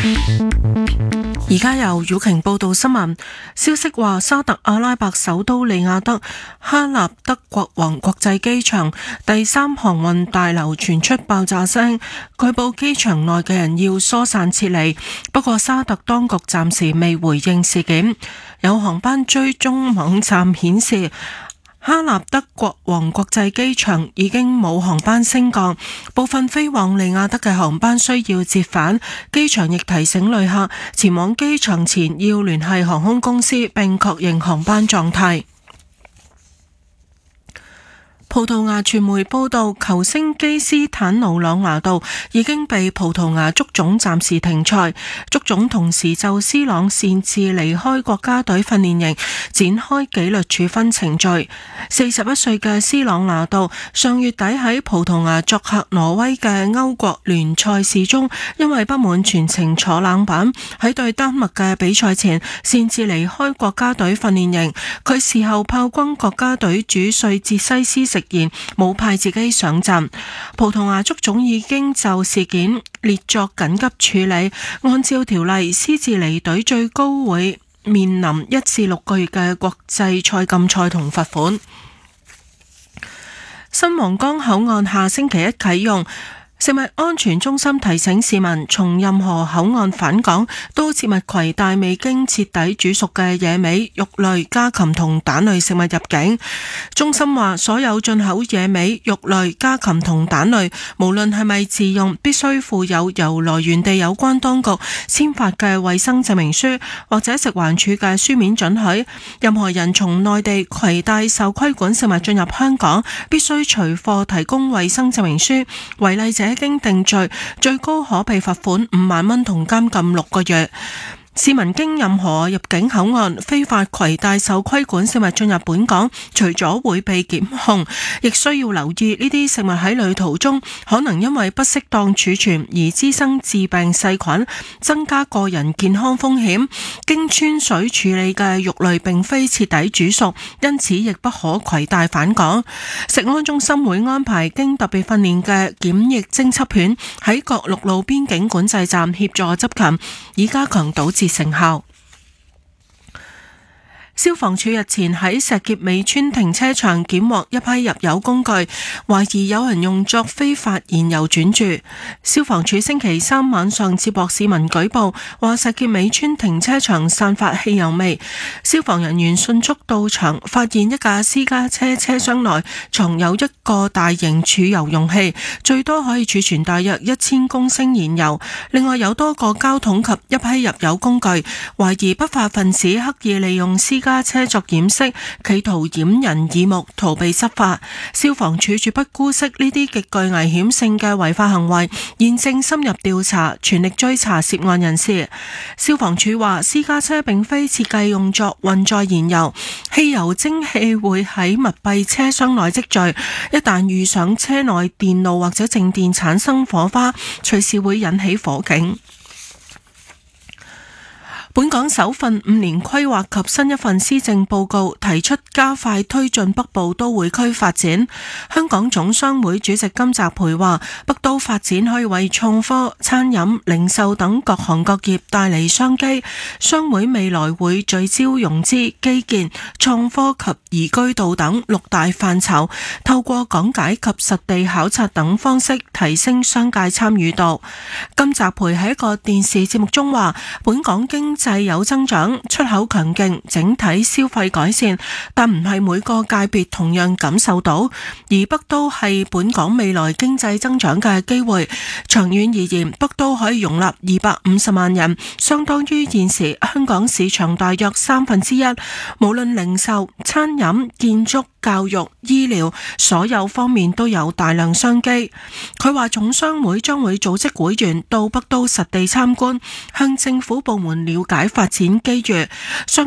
而家由宇晴報道新聞。消息話，沙特阿拉伯首都利雅得哈納德國王國際機場第3航運大樓傳出爆炸聲，據報機場內嘅人要疏散撤離。不過沙特當局暫時未回應事件。有航班追蹤網站顯示，哈納德國王國際機場已經冇航班升降，部分飛往利雅得嘅航班需要折返。機場亦提醒旅客前往機場前要聯繫航空公司並確認航班狀態。葡萄牙傳媒報道，球星基斯坦奴朗拿度已經被葡萄牙足總暫時停賽，足總同時就斯朗擅自離開國家隊訓練營展開紀律處分程序。41歲嘅斯朗拿度上月底喺葡萄牙作客挪威嘅歐國聯賽事中，因為不滿全程坐冷板，喺對丹麥嘅比賽前擅自離開國家隊訓練營。佢事後炮轟國家隊主帥哲西斯食言，冇派自己上陣。葡萄牙足總已經就事件列作緊急處理，按照條例，斯治離隊最高會面臨1至6個月嘅國際賽禁賽同罰款。新皇崗口岸下星期一啟用。食物安全中心提醒市民，從任何口岸返港都切勿攜帶未經徹底煮熟嘅野味、肉類、家禽同蛋類食物入境。中心話，所有進口野味、肉類、家禽同蛋類，無論係咪自用，必須附有由來源地有關當局簽發嘅衛生證明書或者食環署嘅書面准許。任何人從內地攜帶受規管食物進入香港，必須隨貨提供衛生證明書，違例者經定罪，最高可被罰款5萬蚊同監禁6個月。市民經任何入境口岸非法攜帶受規管食物進入本港，除咗會被檢控，亦需要留意呢啲食物喺旅途中可能因為不適當儲存而滋生致病細菌，增加個人健康風險。經汆水處理嘅肉類並非徹底煮熟，因此亦不可攜帶返港。食安中心會安排經特別訓練嘅檢疫偵緝犬喺各陸路邊境管制站協助執勤，以加強堵截成效。消防處日前喺石硤尾村停車場檢獲一批入油工具，懷疑有人用作非法燃油轉注。消防處星期三晚上接獲市民舉報，話石硤尾村停車場散發汽油味。消防人員迅速到場，發現一架私家車車廂內藏有一個大型儲油容器，最多可以儲存大約1000公升燃油。另外有多個膠桶及一批入油工具，懷疑不法分子刻意利用私家車作掩飾，企圖掩人耳目，逃避執法。消防處絕不姑息呢啲極具危險性嘅違法行為，現正深入調查，全力追查涉案人士。消防處話，私家車並非設計用作運載燃油，汽油蒸氣會喺密閉車廂內積聚，一旦遇上車內電路或者靜電產生火花，隨時會引起火警。本港首份5年規劃及新一份施政報告提出加快推進北部都會區發展。香港總商會主席金澤培話，北都發展可以為創科、餐飲、零售等各行各業帶嚟商機。商會未來會聚焦融資、基建、創科及宜居度等6大範疇，透過講解及實地考察等方式提升商界參與度。金澤培喺一個電視節目中話，本港經濟有增長，出口強勁，整體消費改善，但唔係每個界別同樣感受到，而北都係本港未來經濟增長嘅機會。長遠而言，北都可以容納250萬人，相當於現時香港市場大約1/3。無論零售、餐飲、建築、教育、醫療，所有方面都有大量商機。佢話總商會將會組織會員到北都實地參觀，向政府部門了解發展機遇。